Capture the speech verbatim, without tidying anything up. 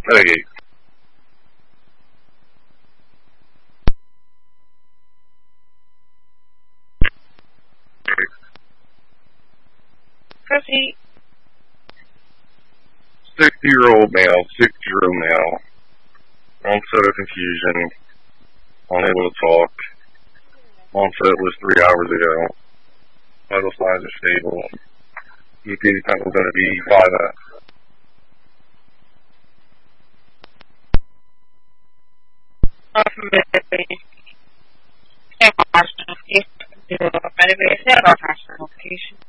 Okay. Proceed. sixty-year-old male, sixty-year-old male, onset of confusion, unable to talk. Onset was three hours ago. Vital signs are stable. E P time is going to be five minutes. Location.